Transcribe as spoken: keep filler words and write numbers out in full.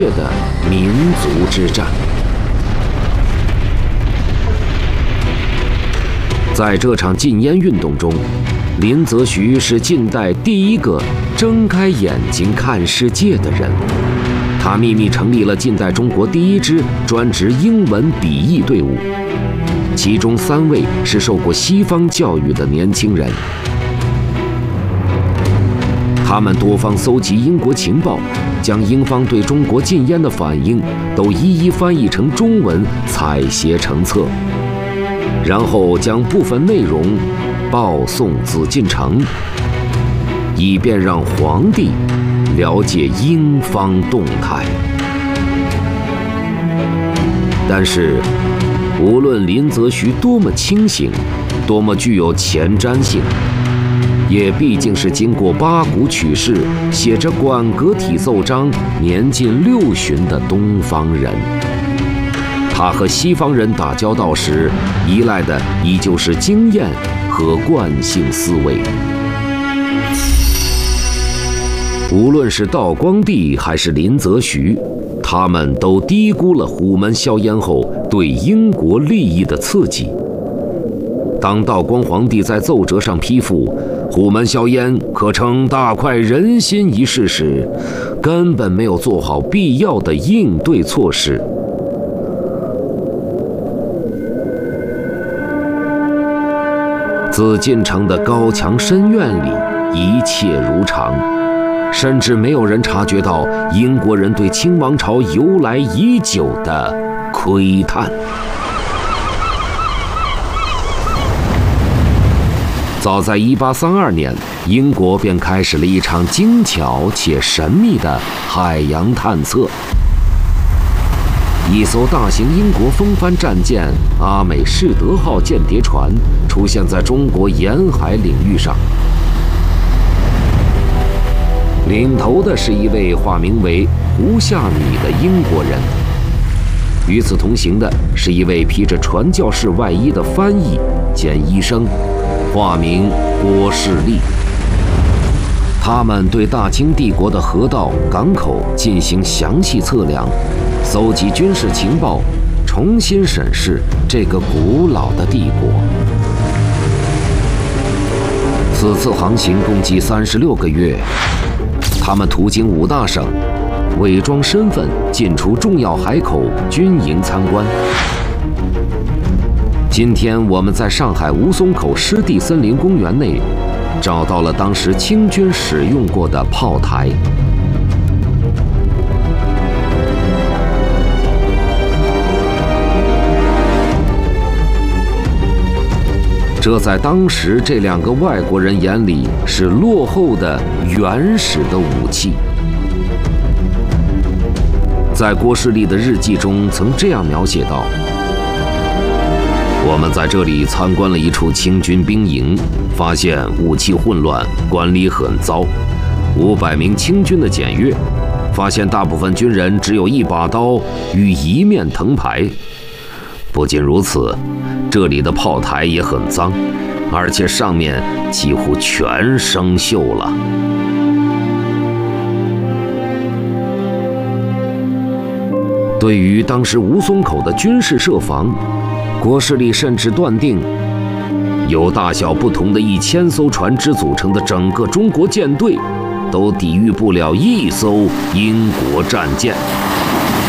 的民族之战。在这场禁烟运动中，林则徐是近代第一个睁开眼睛看世界的人。他秘密成立了近代中国第一支专职英文笔译队伍，其中三位是受过西方教育的年轻人。他们多方搜集英国情报，将英方对中国禁烟的反应都一一翻译成中文，采撷成册，然后将部分内容报送紫禁城，以便让皇帝了解英方动态。但是，无论林则徐多么清醒，多么具有前瞻性，也毕竟是经过八股取士、写着馆阁体奏章、年近六旬的东方人。他和西方人打交道时，依赖的依旧是经验和惯性思维。无论是道光帝还是林则徐，他们都低估了虎门销烟后对英国利益的刺激。当道光皇帝在奏折上批复虎门销烟可称大快人心一事时，根本没有做好必要的应对措施。紫禁城的高墙深院里一切如常，甚至没有人察觉到英国人对清王朝由来已久的窥探。早在一八三二年，英国便开始了一场精巧且神秘的海洋探测。一艘大型英国风帆战舰阿美士德号间谍船出现在中国沿海领域上，领头的是一位化名为胡夏米的英国人，与此同行的是一位披着传教士外衣的翻译兼医生，化名郭士立。他们对大清帝国的河道、港口进行详细测量，搜集军事情报，重新审视这个古老的帝国。此次航行共计三十六个月，他们途经五大省，伪装身份进出重要海口、军营参观。今天我们在上海吴淞口湿地森林公园内找到了当时清军使用过的炮台。这在当时这两个外国人眼里是落后的、原始的武器。在郭士立的日记中曾这样描写道：我们在这里参观了一处清军兵营，发现武器混乱，管理很糟。五百名清军的检阅，发现大部分军人只有一把刀与一面藤牌。不仅如此，这里的炮台也很脏，而且上面几乎全生锈了。对于当时吴淞口的军事设防，郭士立甚至断定，由大小不同的一千艘船只组成的整个中国舰队，都抵御不了一艘英国战舰。